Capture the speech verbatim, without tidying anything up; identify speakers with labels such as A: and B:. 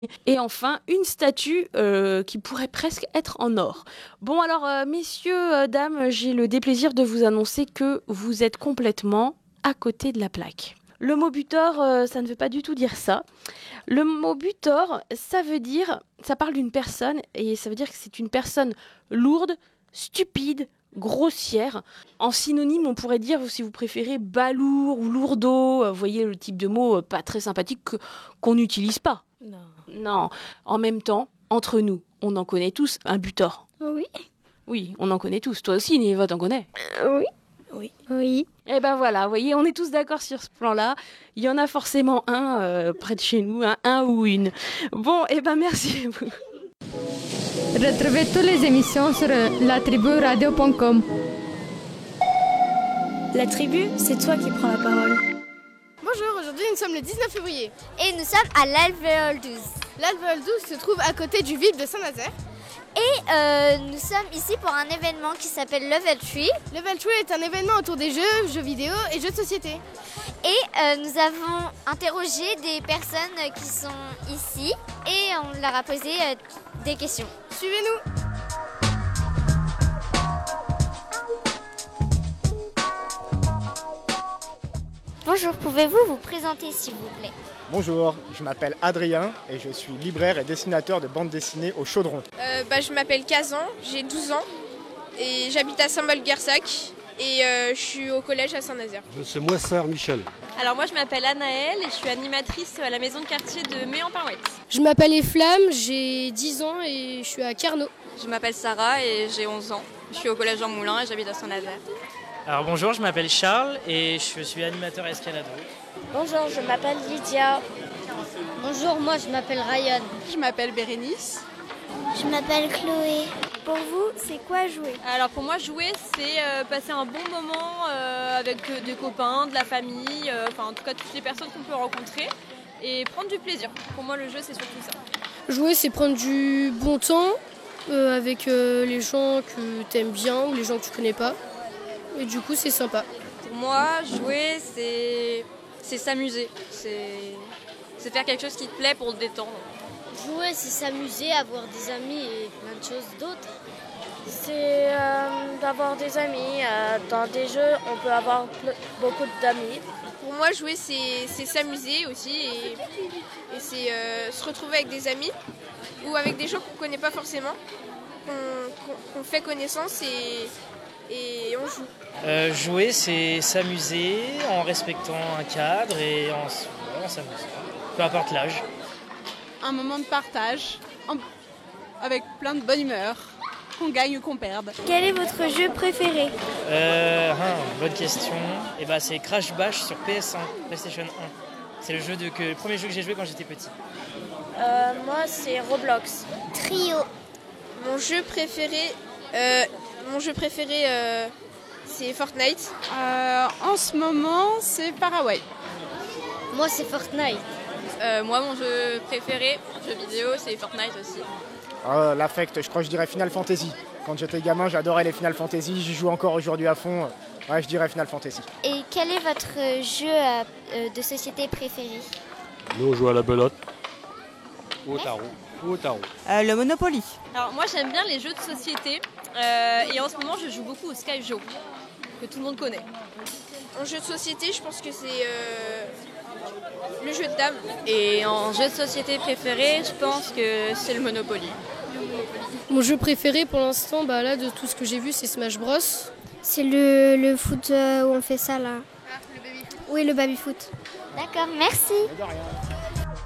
A: Et enfin, une statue euh, qui pourrait presque être en or. Bon alors, euh, messieurs, euh, dames, j'ai le déplaisir de vous annoncer que vous êtes complètement à côté de la plaque. Le mot butor, euh, ça ne veut pas du tout dire ça. Le mot butor, ça veut dire, ça parle d'une personne, et ça veut dire que c'est une personne lourde, stupide, grossière. En synonyme, on pourrait dire, si vous préférez, balourd ou lourdeau. Vous voyez le type de mot euh, pas très sympathique que, qu'on n'utilise pas.
B: Non.
A: Non. En même temps, entre nous, on en connaît tous un butor.
B: Oui.
A: Oui, on en connaît tous. Toi aussi, Néva, t'en connais?
B: Euh, oui. Oui. Oui.
A: Eh ben voilà, vous voyez, on est tous d'accord sur ce plan-là. Il y en a forcément un euh, près de chez nous, un, un ou une. Bon, eh ben merci à vous.
C: Retrouvez toutes les émissions sur la tribu radio point com.
D: La tribu, c'est toi qui prends la parole.
E: Bonjour, aujourd'hui nous sommes le dix-neuf février.
F: Et nous sommes à l'Alvéole douze.
E: L'Alvéole douze se trouve à côté du V I P de Saint-Nazaire.
F: Et euh, nous sommes ici pour un événement qui s'appelle Level Tree.
E: Level Tree est un événement autour des jeux, jeux vidéo et jeux de société.
F: Et euh, nous avons interrogé des personnes qui sont ici et on leur a posé euh, des questions.
E: Suivez-nous.
F: Bonjour, pouvez-vous vous présenter s'il vous plaît?
G: Bonjour, je m'appelle Adrien et je suis libraire et dessinateur de bande dessinée au Chaudron.
H: Euh, bah, je m'appelle Kazan, j'ai douze ans et j'habite à Saint-Molguersac et euh, je suis au collège à Saint-Nazaire.
I: C'est moi, sœur Michel.
J: Alors moi je m'appelle Anaëlle et je suis animatrice à la maison de quartier de Méan-Parouette.
K: Je m'appelle Eflamme, j'ai dix ans et je suis à Carnot.
J: Je m'appelle Sarah et j'ai onze ans. Je suis au collège Jean Moulin et j'habite à Saint-Nazaire.
L: Alors bonjour, je m'appelle Charles et je suis animateur escalade.
M: Bonjour, je m'appelle Lydia.
N: Bonjour, moi je m'appelle Ryan.
O: Je m'appelle Bérénice.
P: Je m'appelle Chloé. Pour vous, c'est quoi jouer?
J: Alors pour moi, jouer, c'est euh, passer un bon moment euh, avec euh, des copains, de la famille, euh, enfin en tout cas toutes les personnes qu'on peut rencontrer et prendre du plaisir. Pour moi, le jeu, c'est surtout ça.
K: Jouer, c'est prendre du bon temps euh, avec euh, les gens que tu aimes bien ou les gens que tu connais pas. Et du coup, c'est sympa.
J: Pour moi, jouer, c'est, c'est s'amuser. C'est... c'est faire quelque chose qui te plaît pour te détendre.
N: Jouer, c'est s'amuser, avoir des amis et plein de choses d'autres.
M: C'est euh, d'avoir des amis. Euh, dans des jeux, on peut avoir ple- beaucoup d'amis.
H: Pour moi, jouer, c'est, c'est s'amuser aussi et, et c'est euh, se retrouver avec des amis ou avec des gens qu'on ne connaît pas forcément, qu'on, qu'on, qu'on fait connaissance et... et on joue.
L: Euh, jouer, c'est s'amuser en respectant un cadre et en, en s'amusant. Peu importe l'âge.
O: Un moment de partage, en... avec plein de bonne humeur, qu'on gagne ou qu'on perde.
P: Quel est votre jeu préféré?
L: euh, hein, Bonne question. Et bah, c'est Crash Bash sur P S un, PlayStation un. C'est le, jeu de, que, le premier jeu que j'ai joué quand j'étais petit.
M: Euh, moi, c'est Roblox.
P: Trio.
H: Mon jeu préféré... Euh, Mon jeu préféré, euh, c'est Fortnite.
O: Euh, en ce moment, c'est Paraguay.
N: Moi, c'est Fortnite.
J: Euh, moi, mon jeu préféré, jeu vidéo, c'est Fortnite aussi.
G: Euh, L'affect, je crois que je dirais Final Fantasy. Quand j'étais gamin, j'adorais les Final Fantasy, j'y joue encore aujourd'hui à fond. Ouais, je dirais Final Fantasy.
P: Et quel est votre jeu euh, de société préféré?
I: Nous, on joue à la belote, ou au tarot. Ou au tarot.
O: Euh, le Monopoly.
J: Alors moi, j'aime bien les jeux de société euh, et en ce moment, je joue beaucoup au Skyjo, que tout le monde connaît.
H: En jeu de société, je pense que c'est euh, le jeu de dames.
J: Et en jeu de société préféré, je pense que c'est le Monopoly.
K: Mon jeu préféré pour l'instant, bah là, de tout ce que j'ai vu, c'est Smash Bros.
P: C'est le, le foot euh, où on fait ça là.
H: Ah, le baby-foot.
P: Oui, le baby-foot. D'accord, merci.
G: De rien.